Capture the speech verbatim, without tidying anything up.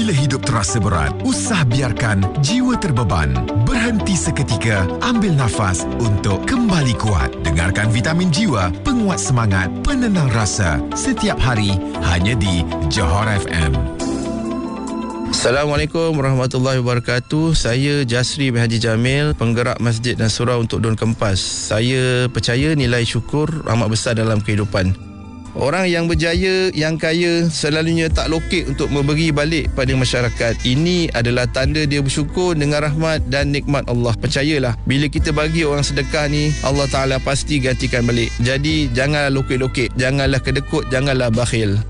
Bila hidup terasa berat, usah biarkan jiwa terbeban. Berhenti seketika, ambil nafas untuk kembali kuat. Dengarkan Vitamin Jiwa, penguat semangat, penenang rasa. Setiap hari, hanya di Johor F M. Assalamualaikum warahmatullahi wabarakatuh. Saya Jasri bin Haji Jamil, penggerak Masjid dan Surau untuk Daun Kempas. Saya percaya nilai syukur amat besar dalam kehidupan. Orang yang berjaya, yang kaya selalunya tak lokek untuk memberi balik pada masyarakat. Ini adalah tanda dia bersyukur dengan rahmat dan nikmat Allah. Percayalah, bila kita bagi orang sedekah ni, Allah Ta'ala pasti gantikan balik. Jadi janganlah lokek-lokek, janganlah kedekut, janganlah bakhil.